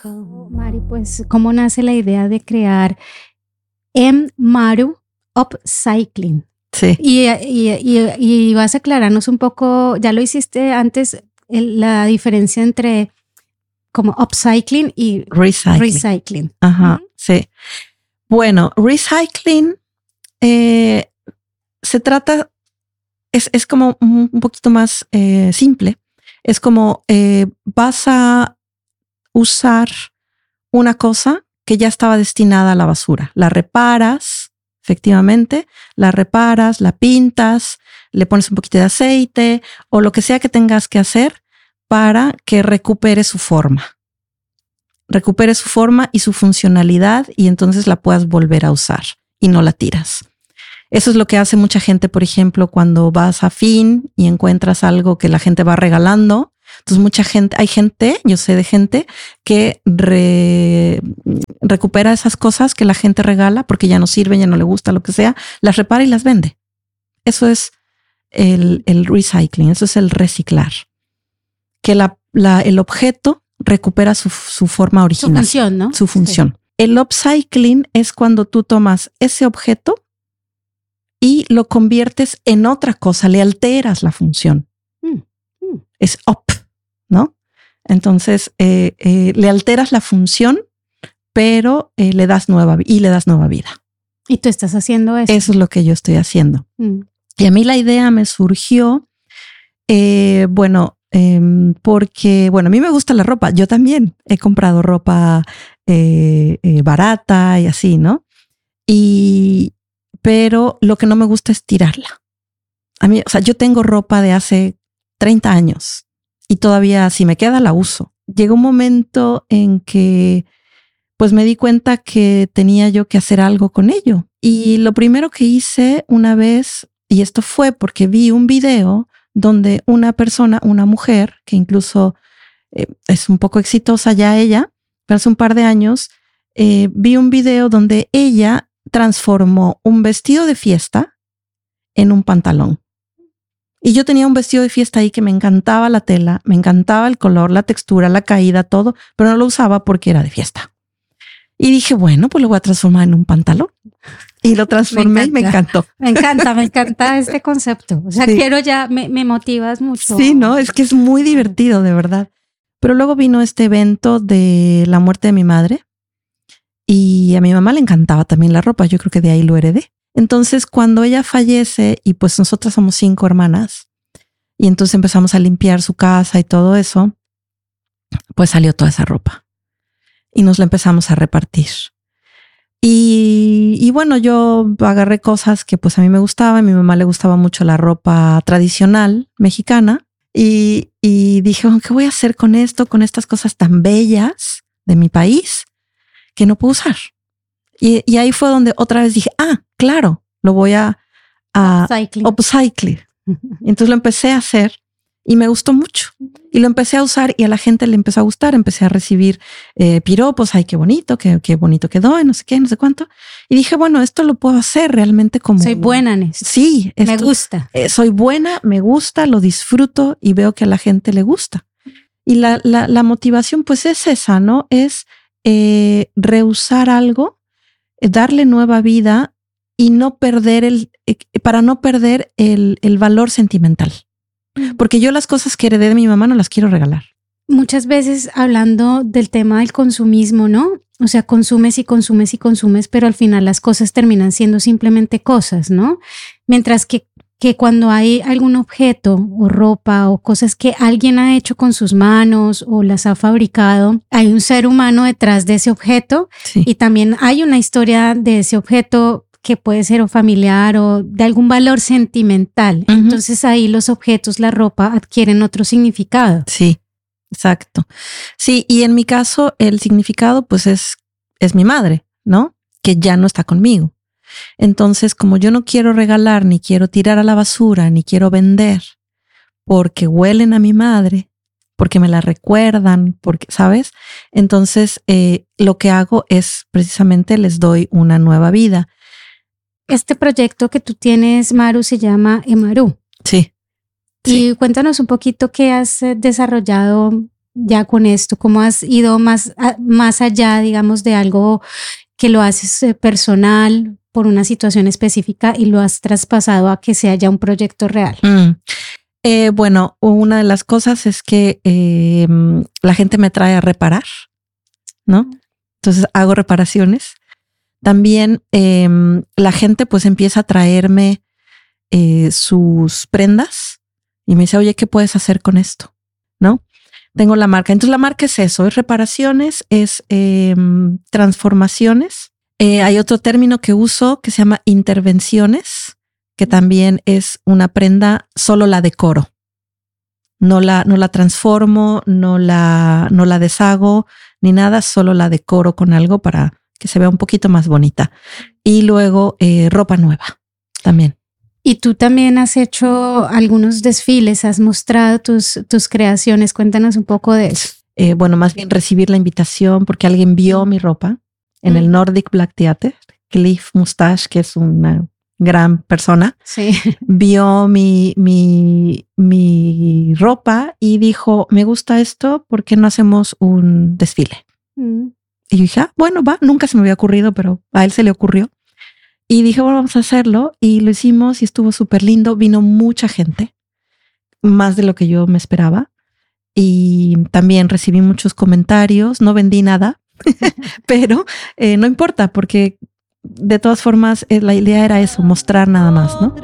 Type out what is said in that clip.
Mari, pues, ¿cómo nace la idea de crear M-Maru Upcycling? Sí. Y vas a aclararnos un poco, ya lo hiciste antes, la diferencia entre como upcycling y recycling. Ajá, sí. Bueno, recycling se trata, es como un poquito más simple. Es como vas a usar una cosa que ya estaba destinada a la basura. La reparas, efectivamente, la pintas, le pones un poquito de aceite o lo que sea que tengas que hacer para que recupere su forma y su funcionalidad, y entonces la puedas volver a usar y no la tiras. Eso es lo que hace mucha gente, por ejemplo, cuando vas a Fin y encuentras algo que la gente va regalando. Entonces yo sé de gente que recupera esas cosas que la gente regala porque ya no sirven, ya no le gusta, lo que sea, las repara y las vende. Eso es el recycling, eso es el reciclar. Que el objeto recupera su forma original. Su función, ¿no? Su función. Sí. El upcycling es cuando tú tomas ese objeto y lo conviertes en otra cosa, le alteras la función. Es up, ¿no? Entonces, le alteras la función, pero le das nueva vida. ¿Y tú estás haciendo eso? Eso es lo que yo estoy haciendo. Y a mí la idea me surgió, porque, a mí me gusta la ropa. Yo también he comprado ropa barata y así, ¿no? Pero lo que no me gusta es tirarla. A mí, yo tengo ropa de hace 30 años y todavía si me queda la uso. Llegó un momento en que pues me di cuenta que tenía yo que hacer algo con ello. Y lo primero que hice una vez, y esto fue porque vi un video donde una mujer, que incluso es un poco exitosa ya ella, pero hace un par de años, vi un video donde ella transformó un vestido de fiesta en un pantalón. Y yo tenía un vestido de fiesta ahí que me encantaba la tela, me encantaba el color, la textura, la caída, todo, pero no lo usaba porque era de fiesta. Y dije, bueno, pues lo voy a transformar en un pantalón. Y lo transformé y me encantó. Me encanta este concepto. O sea, sí. Me motivas mucho. Sí, no, es que es muy divertido, de verdad. Pero luego vino este evento de la muerte de mi madre y a mi mamá le encantaba también la ropa. Yo creo que de ahí lo heredé. Entonces, cuando ella fallece, y pues nosotras somos 5 hermanas, y entonces empezamos a limpiar su casa y todo eso, pues salió toda esa ropa y nos la empezamos a repartir. Y bueno, yo agarré cosas que pues a mí me gustaban. A mi mamá le gustaba mucho la ropa tradicional mexicana y dije, ¿qué voy a hacer con esto, con estas cosas tan bellas de mi país que no puedo usar? Y ahí fue donde otra vez dije, claro, lo voy a upcycling. Entonces lo empecé a hacer y me gustó mucho. Y lo empecé a usar y a la gente le empezó a gustar. Empecé a recibir piropos. Ay, qué bonito quedó, no sé qué, no sé cuánto. Y dije, bueno, esto lo puedo hacer realmente como... Soy buena en esto. Sí. Me gusta. Soy buena, me gusta, lo disfruto y veo que a la gente le gusta. Y la motivación pues es esa, ¿no? Es reusar algo, darle nueva vida y para no perder el valor sentimental. Porque yo las cosas que heredé de mi mamá no las quiero regalar. Muchas veces hablando del tema del consumismo, ¿no? O sea, consumes, pero al final las cosas terminan siendo simplemente cosas, ¿no? Mientras que cuando hay algún objeto o ropa o cosas que alguien ha hecho con sus manos o las ha fabricado, hay un ser humano detrás de ese objeto. Sí. Y también hay una historia de ese objeto que puede ser o familiar o de algún valor sentimental. Uh-huh. Entonces ahí los objetos, la ropa adquieren otro significado. Sí, exacto. Sí, y en mi caso el significado pues es mi madre, ¿no? Que ya no está conmigo. Entonces, como yo no quiero regalar, ni quiero tirar a la basura, ni quiero vender, porque huelen a mi madre, porque me la recuerdan, porque, ¿sabes? Entonces, lo que hago es precisamente les doy una nueva vida. Este proyecto que tú tienes, Maru, se llama M-Maru. Sí. Y cuéntanos un poquito qué has desarrollado ya con esto? ¿Cómo has ido más allá, digamos, de algo que lo haces personal por una situación específica y lo has traspasado a que sea ya un proyecto real? Bueno, una de las cosas es que la gente me trae a reparar, ¿no? Entonces hago reparaciones. También la gente pues empieza a traerme sus prendas y me dice, oye, ¿qué puedes hacer con esto? ¿No? Tengo la marca. Entonces la marca es eso, es reparaciones, es transformaciones. Hay otro término que uso que se llama intervenciones, que también es una prenda, solo la decoro. No la transformo, no la deshago ni nada, solo la decoro con algo para que se vea un poquito más bonita. Y luego ropa nueva también. Y tú también has hecho algunos desfiles, has mostrado tus creaciones. Cuéntanos un poco de eso. Bueno, más bien recibir la invitación porque alguien vio mi ropa en el Nordic Black Theatre. Cliff Mustache, que es una gran persona, sí, vio mi ropa y dijo, me gusta esto, ¿por qué no hacemos un desfile? Y yo dije, bueno, va, nunca se me había ocurrido, pero a él se le ocurrió. Y dije, bueno, vamos a hacerlo. Y lo hicimos y estuvo súper lindo. Vino mucha gente, más de lo que yo me esperaba. Y también recibí muchos comentarios. No vendí nada, pero no importa porque de todas formas la idea era eso, mostrar nada más, ¿no?